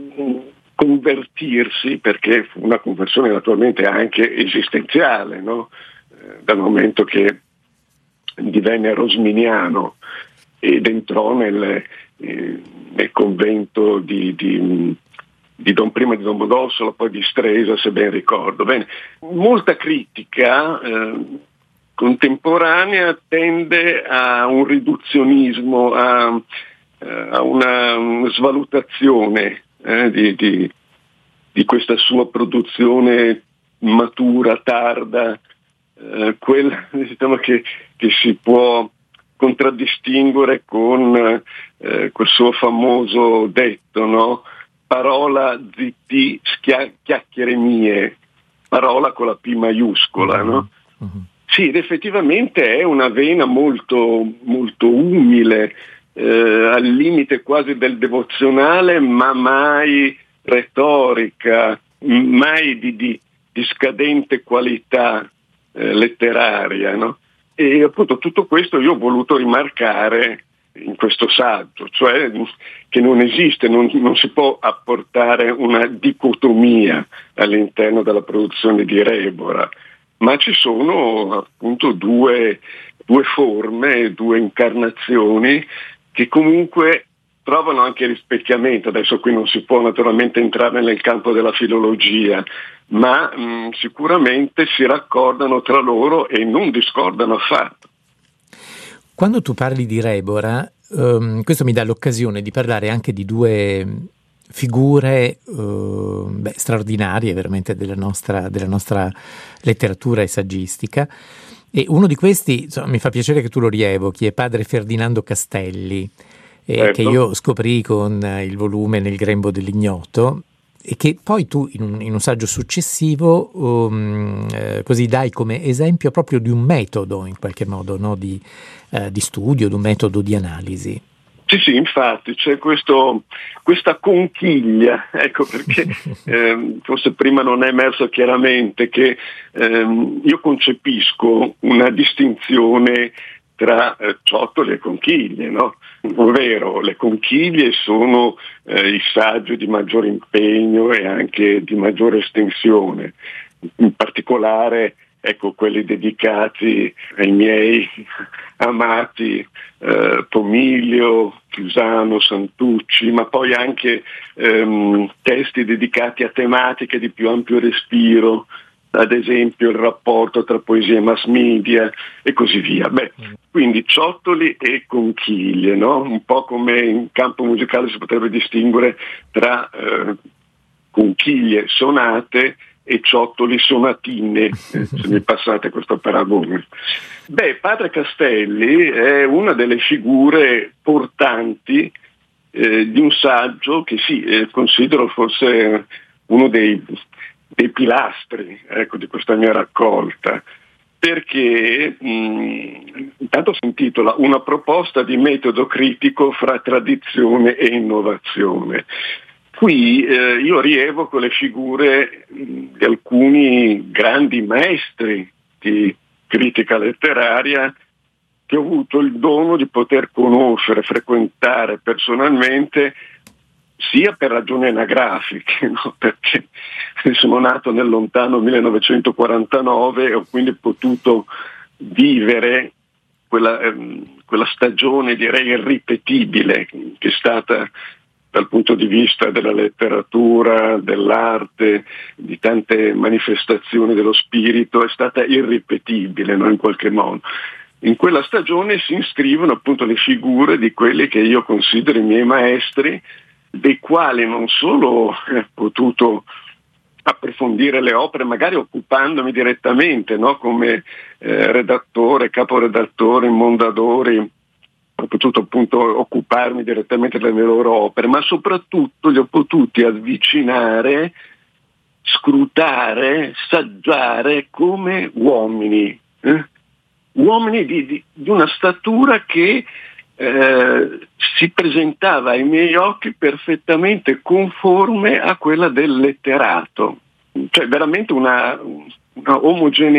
convertirsi, perché fu una conversione naturalmente anche esistenziale, no? Dal momento che divenne rosminiano ed entrò nel convento di Don Prima di Don Bodossola, poi di Stresa, se ben ricordo. Bene, molta critica contemporanea tende a un riduzionismo, a una svalutazione di questa sua produzione matura, tarda, quella diciamo che si può contraddistinguere con quel suo famoso detto, no? Parola zitti, chiacchiere mie, parola con la P maiuscola, no? Uh-huh. Sì, ed effettivamente è una vena molto, molto umile, al limite quasi del devozionale, ma mai retorica, mai di scadente qualità letteraria, no? E appunto tutto questo io ho voluto rimarcare in questo saggio, cioè che non esiste, non si può apportare una dicotomia all'interno della produzione di Rebora, ma ci sono appunto due forme, due incarnazioni che comunque trovano anche rispecchiamento. Adesso qui non si può naturalmente entrare nel campo della filologia, ma sicuramente si raccordano tra loro e non discordano affatto. Quando tu parli di Rebora, questo mi dà l'occasione di parlare anche di due figure straordinarie veramente della nostra letteratura e saggistica, e uno di questi, insomma, mi fa piacere che tu lo rievochi, è padre Ferdinando Castelli, Certo. Che io scoprì con il volume Nel grembo dell'ignoto, e che poi tu in un saggio successivo così dai come esempio proprio di un metodo in qualche modo, no? di studio, di un metodo di analisi. Sì, infatti c'è questa conchiglia, ecco perché forse prima non è emerso chiaramente che io concepisco una distinzione tra ciottoli e conchiglie, no? Ovvero le conchiglie sono i saggi di maggiore impegno e anche di maggiore estensione, in particolare ecco quelli dedicati ai miei amati Pomiglio, Chiusano, Santucci, ma poi anche testi dedicati a tematiche di più ampio respiro, ad esempio il rapporto tra poesia e mass media e così via. Quindi ciottoli e conchiglie, no? Un po' come in campo musicale si potrebbe distinguere tra conchiglie sonate e ciottoli sonatine, se mi passate questo paragone. Padre Castelli è una delle figure portanti di un saggio che considero forse uno dei pilastri, ecco, di questa mia raccolta, perché intanto si intitola Una proposta di metodo critico fra tradizione e innovazione. Qui io rievoco le figure di alcuni grandi maestri di critica letteraria che ho avuto il dono di poter conoscere, frequentare personalmente, sia per ragioni anagrafiche, no? Perché sono nato nel lontano 1949 e ho quindi potuto vivere quella stagione, direi, irripetibile, che è stata dal punto di vista della letteratura, dell'arte, di tante manifestazioni dello spirito, è stata irripetibile, no? In qualche modo. In quella stagione si iscrivono appunto le figure di quelli che io considero i miei maestri, dei quali non solo ho potuto approfondire le opere, magari occupandomi direttamente, no? Come redattore, caporedattore in Mondadori, ho potuto appunto occuparmi direttamente delle loro opere, ma soprattutto li ho potuti avvicinare, scrutare, saggiare come uomini, uomini di una statura che si presentava ai miei occhi perfettamente conforme a quella del letterato, cioè veramente una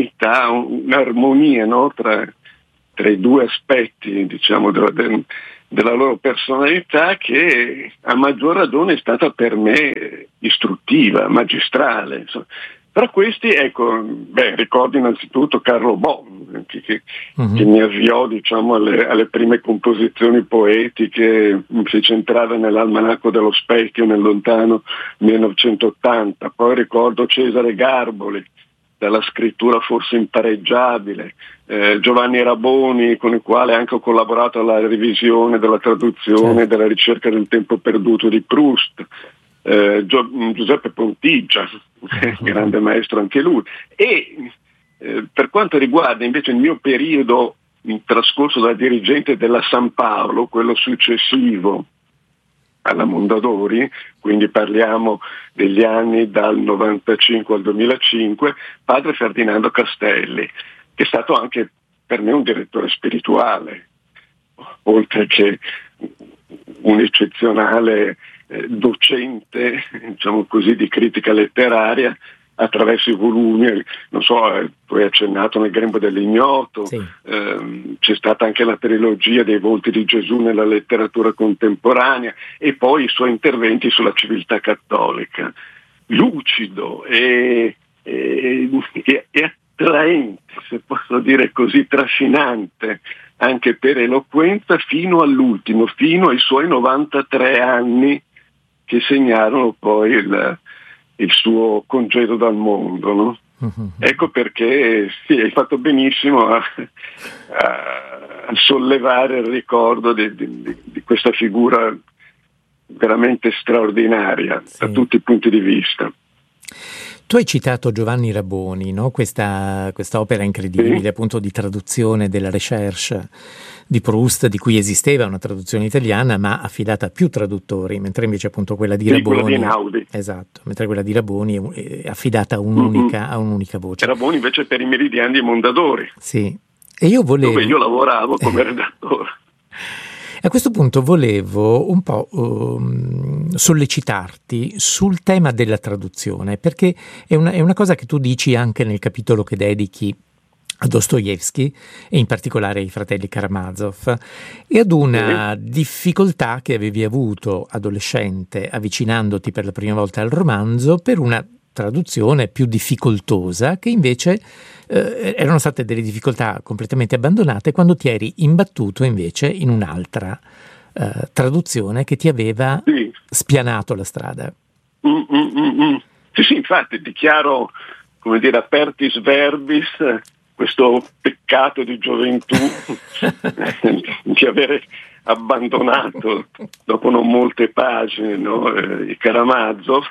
omogeneità, un'armonia, no? tra i due aspetti, diciamo, della loro personalità, che a maggior ragione è stata per me istruttiva, magistrale, insomma. Tra questi, ricordo innanzitutto Carlo Bo, che mi avviò, diciamo, alle prime composizioni poetiche, mi fece entrare nell'Almanacco dello Specchio nel lontano 1980. Poi ricordo Cesare Garboli, dalla scrittura forse impareggiabile, Giovanni Raboni, con il quale anche ho collaborato alla revisione della traduzione, della ricerca del tempo perduto di Proust, Giuseppe Pontigia, grande maestro anche lui. E per quanto riguarda invece il mio periodo trascorso da dirigente della San Paolo, quello successivo alla Mondadori, quindi parliamo degli anni dal 95 al 2005, padre Ferdinando Castelli, che è stato anche per me un direttore spirituale, oltre che un eccezionale docente, diciamo così, di critica letteraria attraverso i volumi, non so, tu hai accennato nel Grembo dell'Ignoto, sì. C'è stata anche la trilogia dei volti di Gesù nella letteratura contemporanea, e poi i suoi interventi sulla civiltà cattolica, lucido e attraente, se posso dire così, trascinante anche per eloquenza, fino all'ultimo, fino ai suoi 93 anni, che segnarono poi il suo congedo dal mondo, no? Ecco perché sì, hai fatto benissimo a sollevare il ricordo di questa figura veramente straordinaria, sì, da tutti i punti di vista. Tu hai citato Giovanni Raboni, no? Questa opera incredibile, sì, appunto di traduzione della Recherche di Proust, di cui esisteva una traduzione italiana ma affidata a più traduttori, mentre invece appunto quella di Raboni, quella di Einaudi. Esatto, mentre quella di Raboni è affidata a un'unica voce. Raboni invece per i Meridiani di Mondadori. Sì. E io volevo... dove io lavoravo come redattore. A questo punto volevo un po' sollecitarti sul tema della traduzione, perché è una cosa che tu dici anche nel capitolo che dedichi a Dostoevskij e in particolare ai fratelli Karamazov, e ad una difficoltà che avevi avuto adolescente avvicinandoti per la prima volta al romanzo per una traduzione più difficoltosa, che invece erano state delle difficoltà completamente abbandonate quando ti eri imbattuto invece in un'altra traduzione che ti aveva spianato la strada. Sì, infatti dichiaro, come dire, apertis verbis, questo peccato di gioventù di avere abbandonato dopo non molte pagine, no, i Karamazov.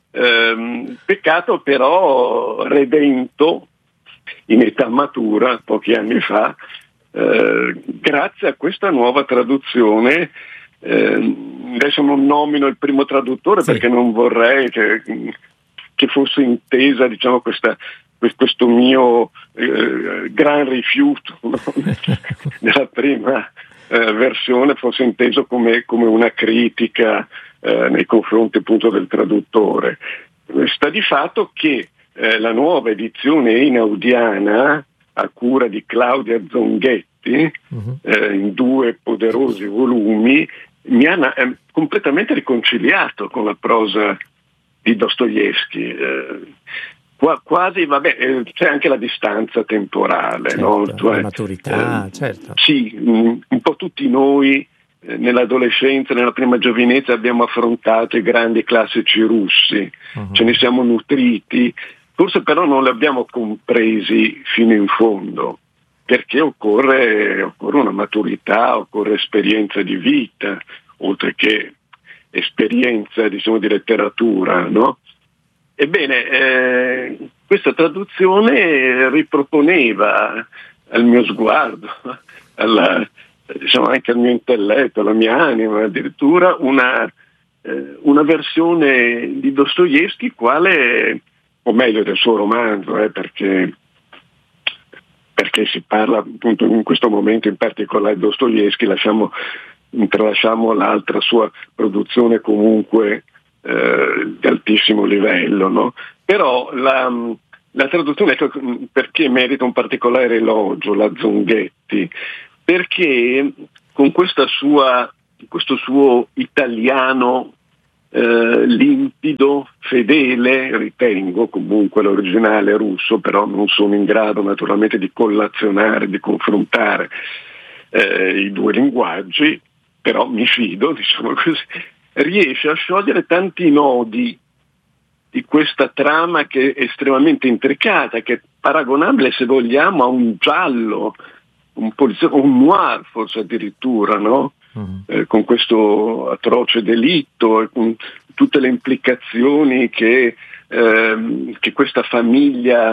Peccato però redento in età matura pochi anni fa, grazie a questa nuova traduzione. Adesso non nomino il primo traduttore, sì, perché non vorrei che fosse intesa, diciamo, questo mio gran rifiuto, no? Della prima versione fosse inteso come una critica nei confronti appunto del traduttore. Sta di fatto che la nuova edizione einaudiana, a cura di Claudia Zonghetti, in 2 poderosi volumi, mi ha completamente riconciliato con la prosa di Dostoevskij. Quasi, c'è anche la distanza temporale, certo, no? La maturità, certo. Sì, un po' tutti noi nell'adolescenza, nella prima giovinezza abbiamo affrontato i grandi classici russi, ce ne siamo nutriti, forse però non li abbiamo compresi fino in fondo, perché occorre una maturità, occorre esperienza di vita, oltre che esperienza, diciamo, di letteratura, no? Ebbene, questa traduzione riproponeva al mio sguardo, diciamo anche al mio intelletto, alla mia anima addirittura, una versione di Dostoevskij quale, o meglio del suo romanzo, perché si parla appunto in questo momento in particolare di Dostoevskij, tralasciamo l'altra sua produzione comunque di altissimo livello, no? Però la traduzione, perché merita un particolare elogio la Zonghetti? Perché con questa sua questo suo italiano limpido, fedele, ritengo, comunque l'originale russo, però non sono in grado naturalmente di collazionare, di confrontare i due linguaggi, però mi fido, diciamo così, riesce a sciogliere tanti nodi di questa trama che è estremamente intricata, che è paragonabile, se vogliamo, a un giallo, un poliziotto, un noir forse addirittura, no? Con questo atroce delitto e con tutte le implicazioni che questa famiglia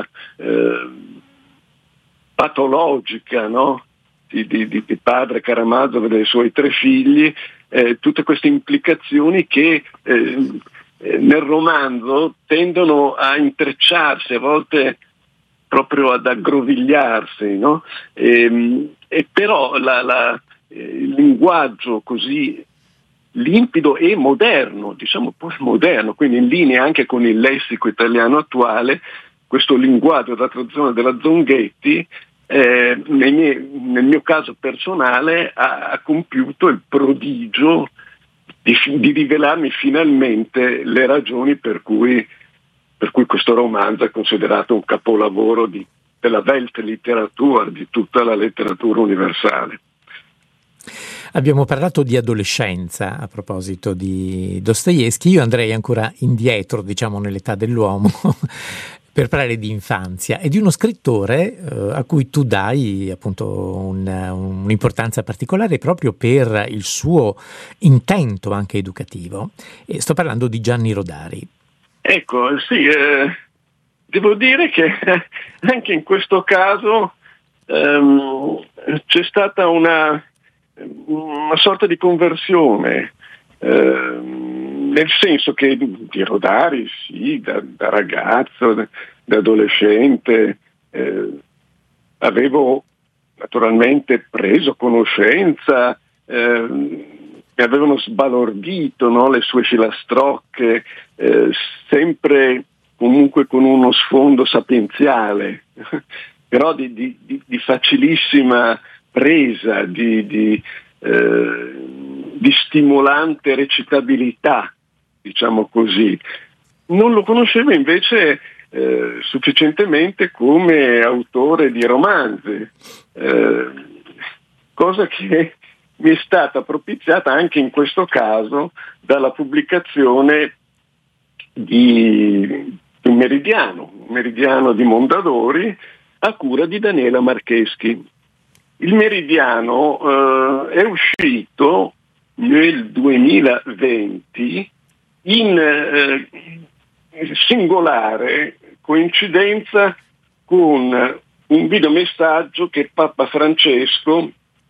patologica, no? di padre Karamazov e dei suoi 3 figli, tutte queste implicazioni che nel romanzo tendono a intrecciarsi, a volte proprio ad aggrovigliarsi, no? E però il linguaggio così limpido e moderno, diciamo poi moderno, quindi in linea anche con il lessico italiano attuale, questo linguaggio da traduzione della Zonghetti, nel mio caso personale ha compiuto il prodigio di rivelarmi finalmente le ragioni per cui questo romanzo è considerato un capolavoro della Weltliteratur, di tutta la letteratura universale. Abbiamo parlato di adolescenza a proposito di Dostoevskij. Io andrei ancora indietro, diciamo, nell'età dell'uomo per parlare di infanzia e di uno scrittore a cui tu dai appunto un'importanza particolare proprio per il suo intento anche educativo. E sto parlando di Gianni Rodari. Ecco, sì, devo dire che anche in questo caso c'è stata una sorta di conversione, nel senso che di Rodari, sì, da ragazzo, da adolescente, avevo naturalmente preso conoscenza, mi avevano sbalordito, no, le sue filastrocche, sempre comunque con uno sfondo sapienziale, però di facilissima presa, di stimolante recitabilità, diciamo così. Non lo conoscevo invece sufficientemente come autore di romanzi, cosa che mi è stata propiziata anche in questo caso dalla pubblicazione di un meridiano di Mondadori a cura di Daniela Marcheschi. Il Meridiano è uscito nel 2020 in singolare coincidenza con un videomessaggio che Papa Francesco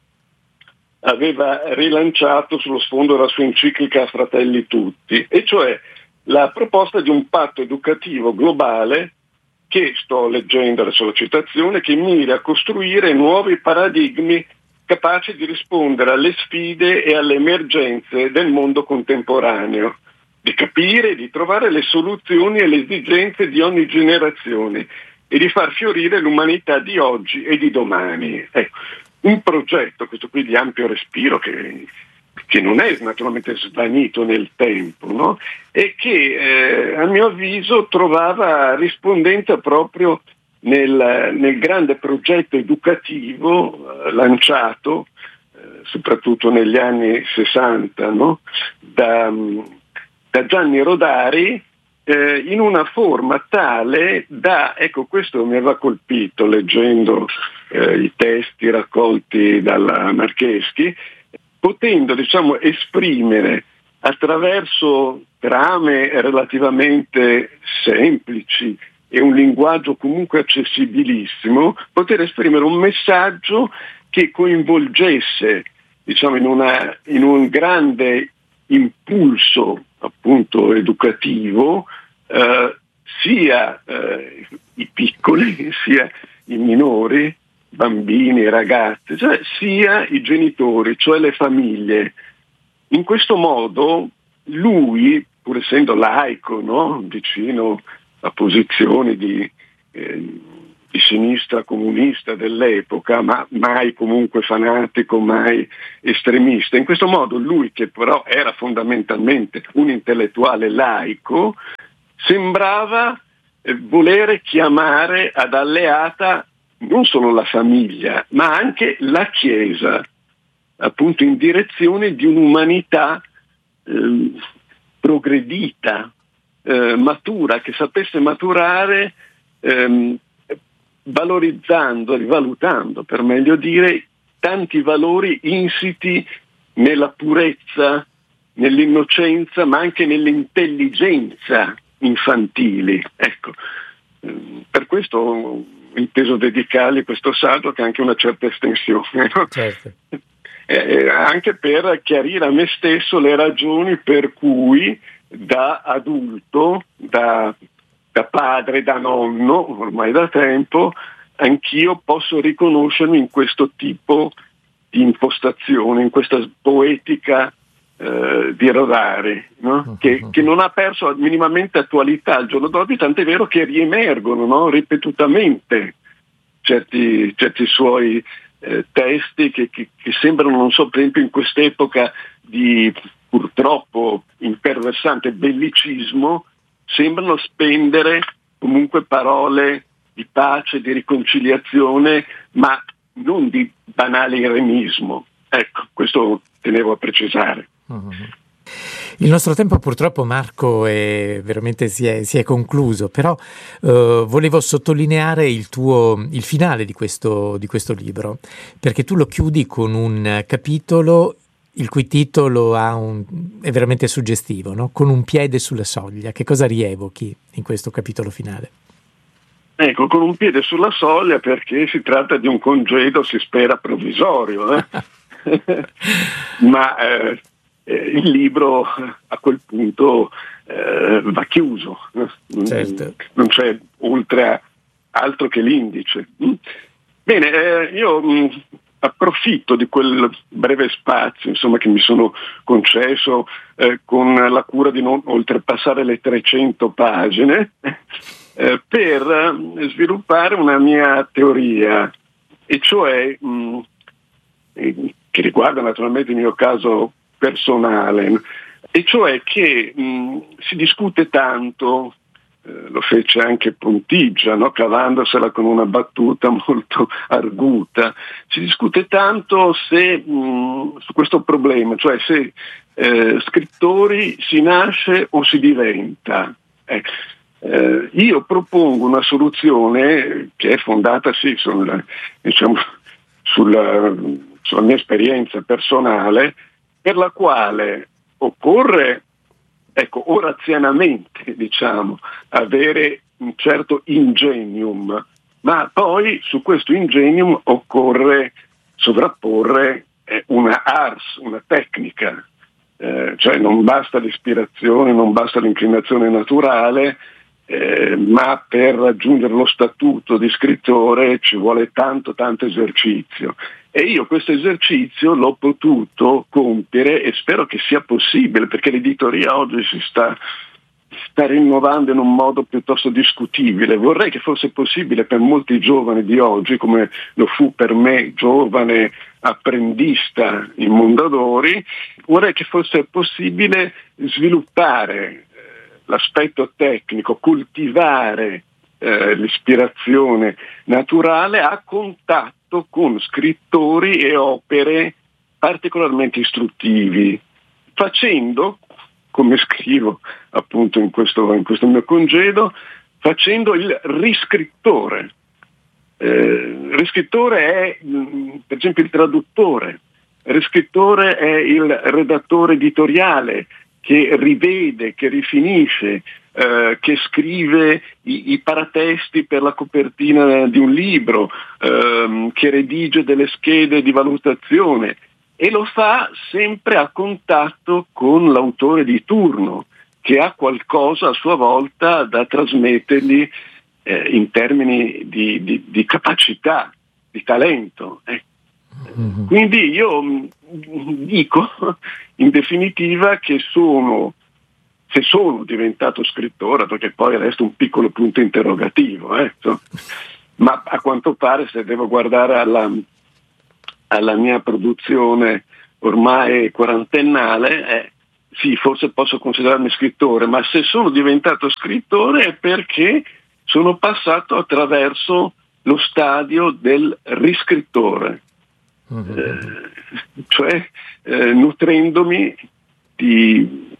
aveva rilanciato sullo sfondo della sua enciclica Fratelli Tutti, e cioè la proposta di un patto educativo globale che, sto leggendo la sua citazione, che mira a costruire nuovi paradigmi capaci di rispondere alle sfide e alle emergenze del mondo contemporaneo, di capire e di trovare le soluzioni alle esigenze di ogni generazione e di far fiorire l'umanità di oggi e di domani. Ecco, un progetto, questo qui di ampio respiro, che non è naturalmente svanito nel tempo, no? E che a mio avviso trovava rispondenza proprio nel grande progetto educativo lanciato soprattutto negli anni 60, no? da Gianni Rodari, in una forma tale da, ecco, questo mi aveva colpito leggendo i testi raccolti dalla Marcheschi, potendo, diciamo, esprimere attraverso trame relativamente semplici e un linguaggio comunque accessibilissimo, poter esprimere un messaggio che coinvolgesse, diciamo, in un grande impulso appunto educativo, sia i piccoli, sia i minori, bambini, ragazzi, cioè sia i genitori, cioè le famiglie. In questo modo lui, pur essendo laico, no, vicino a posizioni di di sinistra comunista dell'epoca, ma mai comunque fanatico, mai estremista. In questo modo lui, che però era fondamentalmente un intellettuale laico, sembrava volere chiamare ad alleata non solo la famiglia, ma anche la Chiesa, appunto in direzione di un'umanità progredita, matura, che sapesse maturare, valorizzando, rivalutando per meglio dire, tanti valori insiti nella purezza, nell'innocenza, ma anche nell'intelligenza infantili. Ecco, per questo ho inteso dedicargli questo saggio, che ha anche una certa estensione, no? Certo. Anche per chiarire a me stesso le ragioni per cui da adulto, da padre, da nonno, ormai da tempo, anch'io posso riconoscermi in questo tipo di impostazione, in questa poetica di Rodari, no? Che non ha perso minimamente attualità al giorno d'oggi, tant'è vero che riemergono, no? Ripetutamente certi suoi testi che sembrano, non so, per esempio in quest'epoca di purtroppo imperversante bellicismo, sembrano spendere comunque parole di pace, di riconciliazione, ma non di banale irenismo. Ecco, questo tenevo a precisare. Il nostro tempo purtroppo, Marco, veramente si è concluso, però volevo sottolineare il finale di questo libro, perché tu lo chiudi con un capitolo il cui titolo è veramente suggestivo, no? Con un piede sulla soglia. Che cosa rievochi in questo capitolo finale? Ecco, con un piede sulla soglia, perché si tratta di un congedo, si spera, provvisorio, ma il libro a quel punto va chiuso, certo. Non c'è oltre a altro che l'indice. Bene, io approfitto di quel breve spazio, insomma, che mi sono concesso con la cura di non oltrepassare le 300 pagine per sviluppare una mia teoria, e cioè che riguarda naturalmente il mio caso personale, e cioè che si discute tanto, lo fece anche Pontiggia, no? Cavandosela con una battuta molto arguta, si discute tanto su questo problema, cioè se scrittori si nasce o si diventa. Io propongo una soluzione che è fondata sì sulla mia esperienza personale, per la quale occorre, orazianamente, avere un certo ingenium, ma poi su questo ingenium occorre sovrapporre una ars, una tecnica, cioè non basta l'ispirazione, non basta l'inclinazione naturale, ma per raggiungere lo statuto di scrittore ci vuole tanto esercizio. E io questo esercizio l'ho potuto compiere, e spero che sia possibile, perché l'editoria oggi si sta rinnovando in un modo piuttosto discutibile. Vorrei che fosse possibile per molti giovani di oggi, come lo fu per me, giovane apprendista in Mondadori, vorrei che fosse possibile sviluppare l'aspetto tecnico, coltivare l'ispirazione naturale a contatto con scrittori e opere particolarmente istruttivi, facendo, come scrivo appunto in questo mio congedo, facendo il riscrittore. Il riscrittore è per esempio il traduttore, il riscrittore è il redattore editoriale che rivede, che rifinisce, che scrive i paratesti per la copertina di un libro, che redige delle schede di valutazione, e lo fa sempre a contatto con l'autore di turno, che ha qualcosa a sua volta da trasmettergli in termini di capacità, di talento. Quindi io dico in definitiva che se sono diventato scrittore, perché poi resta un piccolo punto interrogativo, ma a quanto pare, se devo guardare alla mia produzione ormai quarantennale, sì, forse posso considerarmi scrittore, ma se sono diventato scrittore è perché sono passato attraverso lo stadio del riscrittore, cioè nutrendomi di